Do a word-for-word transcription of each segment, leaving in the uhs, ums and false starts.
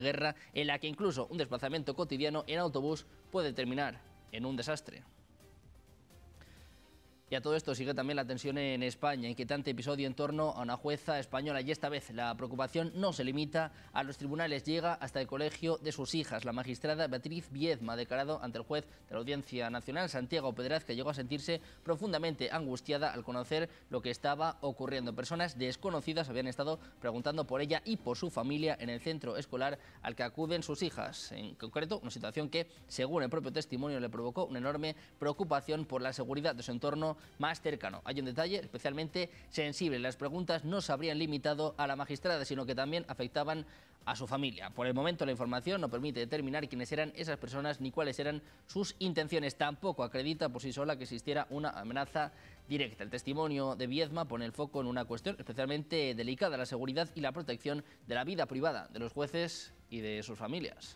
guerra en la que incluso un desplazamiento cotidiano en autobús puede terminar en un desastre. Y a todo esto sigue también la tensión en España, inquietante episodio en torno a una jueza española, y esta vez la preocupación no se limita a los tribunales, llega hasta el colegio de sus hijas. La magistrada Beatriz Viedma ha declarado ante el juez de la Audiencia Nacional, Santiago Pedraz, que llegó a sentirse profundamente angustiada al conocer lo que estaba ocurriendo. Personas desconocidas habían estado preguntando por ella y por su familia en el centro escolar al que acuden sus hijas. En concreto, una situación que, según el propio testimonio, le provocó una enorme preocupación por la seguridad de su entorno más cercano. Hay un detalle especialmente sensible: las preguntas no se habrían limitado a la magistrada, sino que también afectaban a su familia. Por el momento, la información no permite determinar quiénes eran esas personas ni cuáles eran sus intenciones. Tampoco acredita por sí sola que existiera una amenaza directa. El testimonio de Viedma pone el foco en una cuestión especialmente delicada: la seguridad y la protección de la vida privada de los jueces y de sus familias.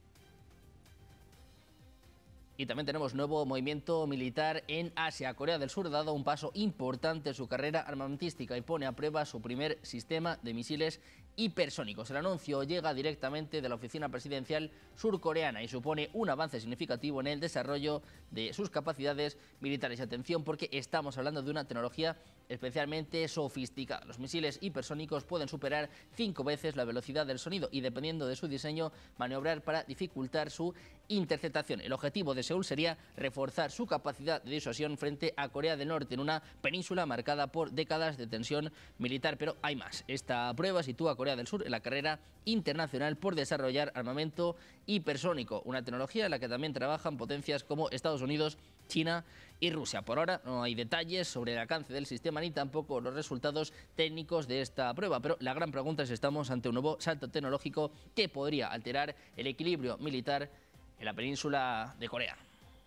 Y también tenemos nuevo movimiento militar en Asia. Corea del Sur ha dado un paso importante en su carrera armamentística y pone a prueba su primer sistema de misiles hipersónicos. El anuncio llega directamente de la oficina presidencial surcoreana y supone un avance significativo en el desarrollo de sus capacidades militares. Y atención, porque estamos hablando de una tecnología especialmente sofisticada. Los misiles hipersónicos pueden superar cinco veces la velocidad del sonido y, dependiendo de su diseño, maniobrar para dificultar su interceptación. El objetivo de Seúl sería reforzar su capacidad de disuasión frente a Corea del Norte en una península marcada por décadas de tensión militar. Pero hay más. Esta prueba sitúa a Corea del Sur en la carrera internacional por desarrollar armamento hipersónico, una tecnología en la que también trabajan potencias como Estados Unidos, China y Rusia. Por ahora no hay detalles sobre el alcance del sistema ni tampoco los resultados técnicos de esta prueba, pero la gran pregunta es si estamos ante un nuevo salto tecnológico que podría alterar el equilibrio militar en la península de Corea.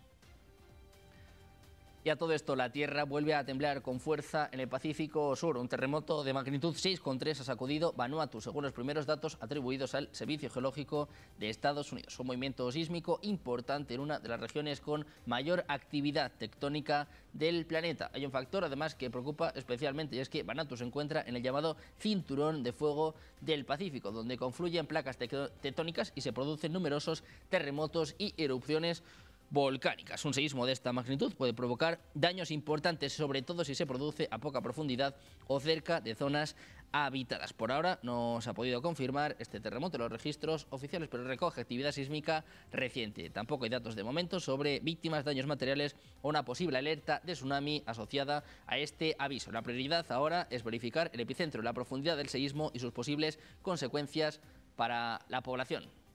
Y a todo esto, la Tierra vuelve a temblar con fuerza en el Pacífico Sur. Un terremoto de magnitud seis coma tres ha sacudido Vanuatu, según los primeros datos atribuidos al Servicio Geológico de Estados Unidos. Un movimiento sísmico importante en una de las regiones con mayor actividad tectónica del planeta. Hay un factor, además, que preocupa especialmente, y es que Vanuatu se encuentra en el llamado Cinturón de Fuego del Pacífico, donde confluyen placas tectónicas y se producen numerosos terremotos y erupciones volcánicas. Un seísmo de esta magnitud puede provocar daños importantes, sobre todo si se produce a poca profundidad o cerca de zonas habitadas. Por ahora no se ha podido confirmar este terremoto en los registros oficiales, pero recoge actividad sísmica reciente. Tampoco hay datos de momento sobre víctimas, daños materiales o una posible alerta de tsunami asociada a este aviso. La prioridad ahora es verificar el epicentro, la profundidad del seísmo y sus posibles consecuencias para la población.